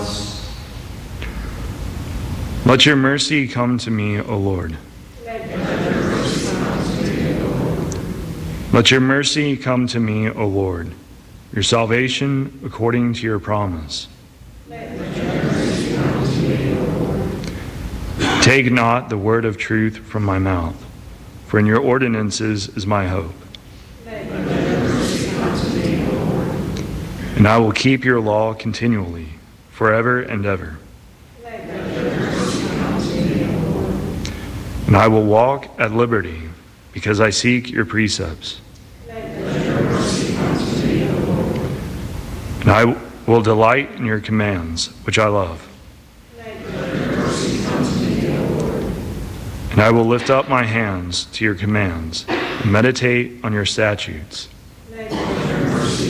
us. Let your mercy come to me, O Lord. Let your mercy come to me, O Lord. Your salvation according to your promise. Take not the word of truth from my mouth, for in your ordinances is my hope. And I will keep your law continually, forever and ever. And I will walk at liberty, because I seek your precepts. And I will delight in your commands, which I love. And I will lift up my hands to your commands and meditate on your statutes.